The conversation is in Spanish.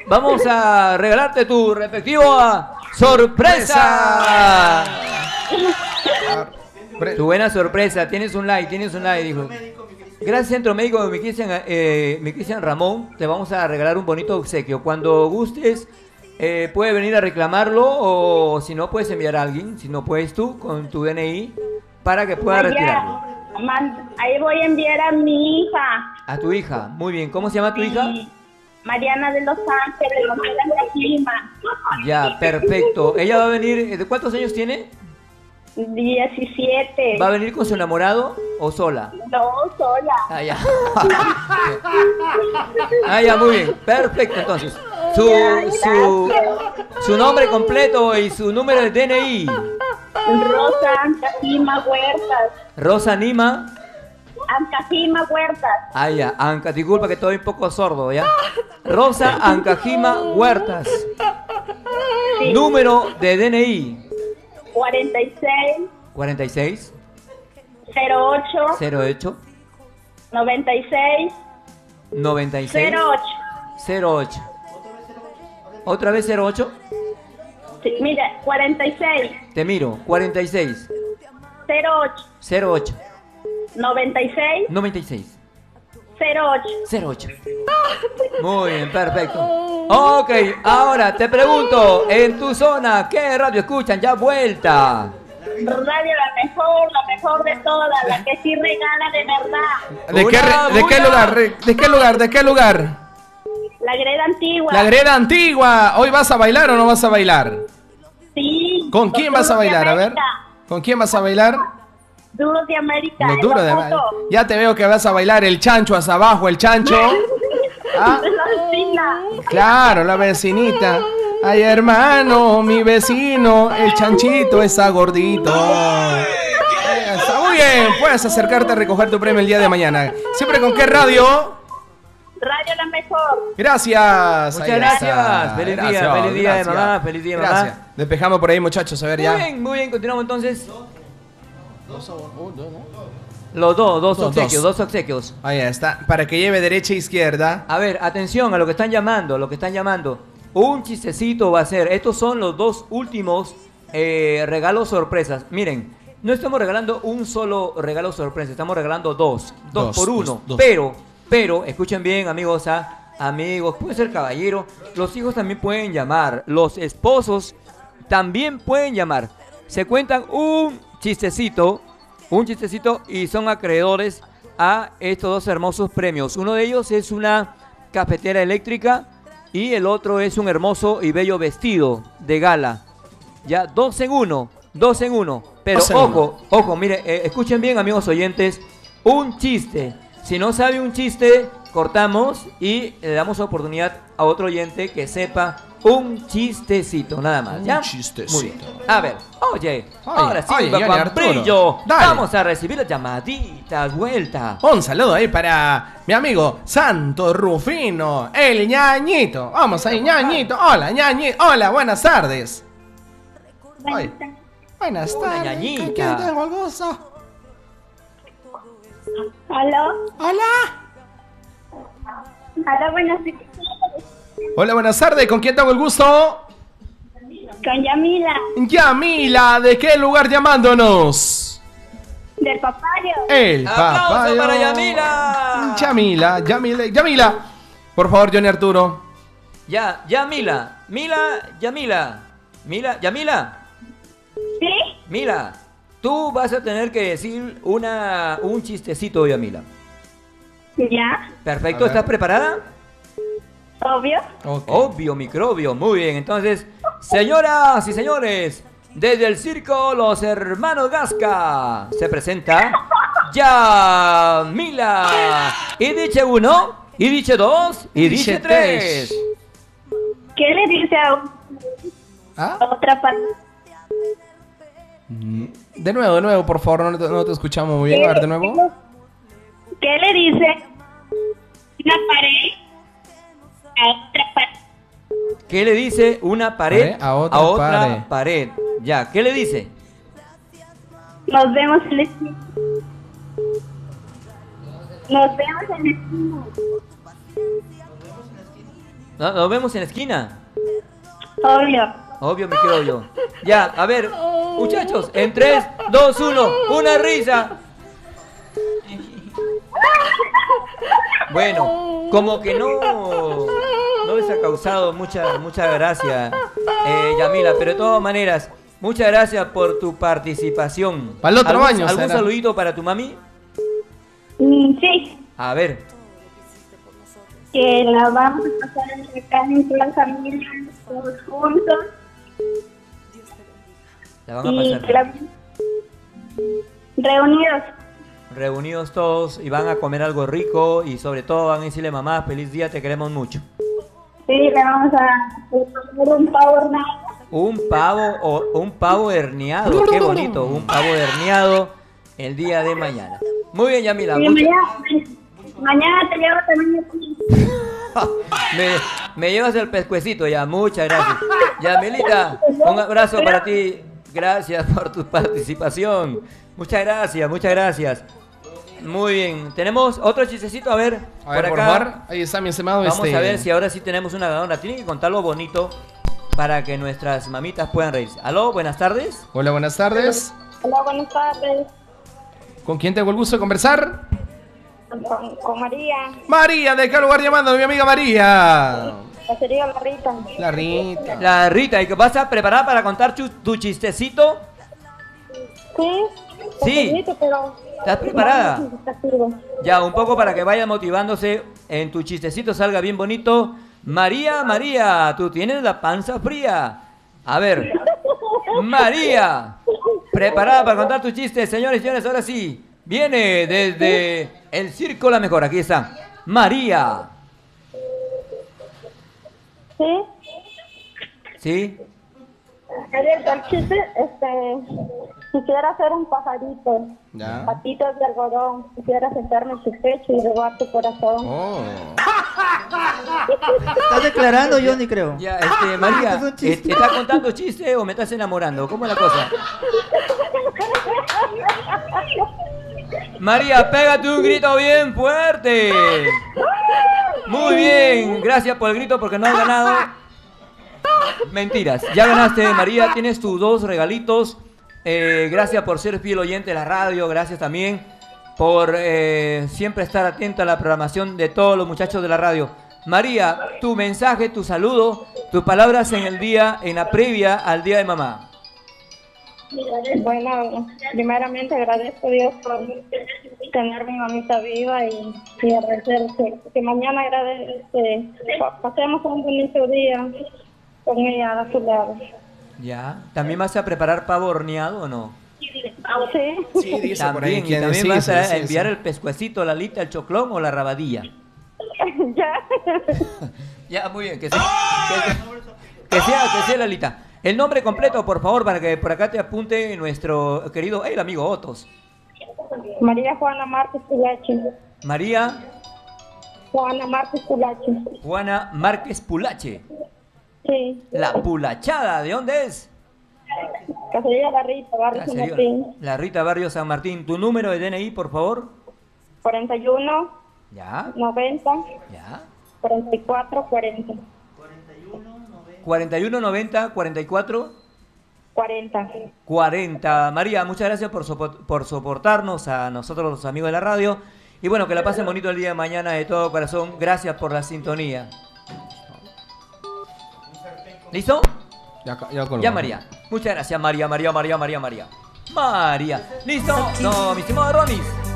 vamos a regalarte tu respectiva sorpresa. Tu buena sorpresa. Tienes un like, dijo. Gracias, Centro Médico de mi Cristian Ramón. Te vamos a regalar un bonito obsequio. Cuando gustes, puedes venir a reclamarlo o si no, puedes enviar a alguien. Si no puedes tú, con tu DNI, para que pueda retirarlo. Ahí voy a enviar a mi hija. A tu hija, muy bien. ¿Cómo se llama tu hija? Mariana de Los Ángeles, Lima. Ya, perfecto. Ella va a venir, ¿de cuántos años tiene? 17. ¿Va a venir con su enamorado o sola? No, sola. Ah, ya. Ah, ya, muy bien. Perfecto, entonces. Su nombre completo y su número de DNI. Rosa Ancajima Huertas. Rosa Nima. Ancajima Huertas. Ah, ya. Anca, disculpa que estoy un poco sordo, ¿ya? Rosa Ancajima Huertas. Sí. Número de DNI. 46 08 96 08. ¿Otra vez 08? Sí, mira, 46. Te miro, 46 08 96 08. Muy bien, perfecto. Ok, ahora te pregunto, en tu zona, ¿qué radio escuchan? Ya vuelta. Radio la mejor de todas, la que sí regala de verdad. ¿De qué lugar? La Greda Antigua. La Greda Antigua. ¿Hoy vas a bailar o no vas a bailar? Sí. ¿Con quién vas a bailar? A ver. ¿Con quién vas a bailar? Duros de América. Los Duros de América. Ya te veo que vas a bailar el chancho hasta abajo, el chancho. ¿Ah? La vecina. Claro, la vecinita. Ay, hermano, mi vecino, el chanchito está gordito. Está muy bien, puedes acercarte a recoger tu premio el día de mañana. ¿Siempre con qué radio? Radio La Mejor. Gracias. Muchas gracias. Feliz día de mamá, feliz día de mamá. Gracias. Despejamos por ahí, muchachos, a ver ya. Muy bien, continuamos entonces. Los dos obsequios. Ahí está, para que lleve derecha e izquierda. A ver, atención a lo que están llamando, Un chistecito va a ser. Estos son los dos últimos regalos sorpresas. Miren, no estamos regalando un solo regalo sorpresa, estamos regalando dos por uno. Pero, escuchen bien, amigos, puede ser caballero, los hijos también pueden llamar, los esposos también pueden llamar. Se cuentan un chistecito y son acreedores a estos dos hermosos premios. Uno de ellos es una cafetera eléctrica y el otro es un hermoso y bello vestido de gala. Ya, dos en uno. Pero ojo, mire, escuchen bien, amigos oyentes, un chiste. Si no sabe un chiste, cortamos y le damos oportunidad a otro oyente que sepa un chistecito, nada más, ¿ya? Un chistecito. Muy bien. A ver, ahora sí, Juan Brillo, vamos a recibir las llamaditas, vuelta. Un saludo ahí para mi amigo Santo Rufino, el ñañito. Vamos ahí, ñañito. Hola, ñañito. Hola, buenas tardes. Buenas tardes. Ñañita. ¿Con quién tengo el gusto? ¿Aló? Hola, buenas tardes. Hola, buenas tardes. ¿Con quién tengo el gusto? Con Yamila. Yamila, ¿de qué lugar llamándonos? Del Papayo. El Papayo. ¡Aplauso para Yamila! Yamila. Por favor, Johnny Arturo. Yamila. ¿Sí? Mila, tú vas a tener que decir un chistecito, Yamila. ¿Ya? Perfecto, ¿estás preparada? Obvio. Okay. Obvio, microbio, muy bien. Entonces, señoras y señores, desde el circo Los Hermanos Gasca se presenta Yamila. Y dice uno, y dice dos, y dice tres. ¿Qué le dice a otra parte? De nuevo, por favor, no te escuchamos muy bien. A ver, de nuevo. ¿Qué le dice una pared a otra pared? ¿Qué le dice una pared a otra pared? Ya, ¿qué le dice? Nos vemos en la esquina. Nos vemos en la esquina. Nos vemos en la esquina. Obvio. Obvio, me quedo yo. Ya, a ver, muchachos, en 3, 2, 1, una risa. Bueno, como que no les ha causado mucha gracia, Yamila, pero de todas maneras, muchas gracias por tu participación. Para el otro año, ¿Algún será. saludito para tu mami? Sí, A ver, que la vamos a pasar acá en la familia, todos juntos. la van a Y pasar reunidos. reunidos todos y van a comer algo rico y sobre todo van a decirle mamá, feliz día, te queremos mucho. Sí, le vamos a poner un pavo horneado. Un pavo herneado, qué bonito, un pavo herneado el día de mañana. Muy bien, Yamila. Y mañana te llevo también. Me llevas el pescuecito ya, muchas gracias. Yamilita, un abrazo para ti. Gracias por tu participación. Muchas gracias, muchas gracias. Muy bien, tenemos otro chistecito, a ver, A ver, por favor. Ahí está mi estimado. Vamos a ver si ahora sí tenemos una ganadora. Tienen que contarlo bonito para que nuestras mamitas puedan reírse. Aló, buenas tardes. Hola, buenas tardes. Hola, buenas tardes. ¿Con quién tengo el gusto de conversar? Con María. María, ¿de qué lugar llamando? Mi amiga María. Sería la Rita. La Rita. La Rita, ¿y qué vas a preparar para contar tu chistecito? Sí. Sí. Pequeñito, pero... ¿Estás preparada? Castigo. Ya, un poco para que vaya motivándose en tu chistecito, salga bien bonito. María, María, tú tienes la panza fría. A ver, María, preparada para contar tu chiste, señores y señores, ahora sí. Viene desde el Circo La Mejor, aquí está. María. Sí. ¿Sí? El chiste, quisiera hacer un pajarito, Ya. patitas de algodón, quisiera sentarme en su pecho y robar tu corazón. Oh. ¿Estás declarando, Johnny, creo? Ya, María, Es un chiste. ¿te estás contando chiste o me estás enamorando? ¿Cómo es la cosa? María, pégate un grito bien fuerte. Muy bien, gracias por el grito porque no has ganado. Mentiras, ya ganaste, María, tienes tus 2 regalitos. Gracias por ser fiel oyente de la radio, gracias también por siempre estar atenta a la programación de todos los muchachos de la radio. María, tu mensaje, tu saludo, tus palabras en el día, en la previa al Día de Mamá. Bueno, primeramente agradezco a Dios por tener a mi mamita viva y agradecer que mañana pasemos un bonito día con ella a su lado. Ya, ¿también vas a preparar pavo horneado o no? Sí. Sí, dice por ahí También, y quién también es. vas Sí, a sí, enviar sí. el pescuecito, la alita, el choclón o la rabadilla. Ya. Ya, muy bien, que sea la alita. El nombre completo, por favor, para que por acá te apunte nuestro querido, el amigo Otos. María Juana Márquez Pulache. María Juana Márquez Pulache. Juana Márquez Pulache. Sí. La Pulachada, ¿de dónde es? Cacería La Rita, Barrio San Caserío Martín. La Rita, Barrio San Martín. ¿Tu número de DNI, por favor? 41 Ya, 90 ya. 44 40. 41 90 44 40. 40. María, muchas gracias por soportarnos a nosotros los amigos de la radio. Y bueno, que la pasen bonito el día de mañana de todo corazón. Gracias por la sintonía. ¿Listo? Ya colgó. Ya, María. Muchas gracias, María. María. ¿Listo? No, mi estimado Ronis.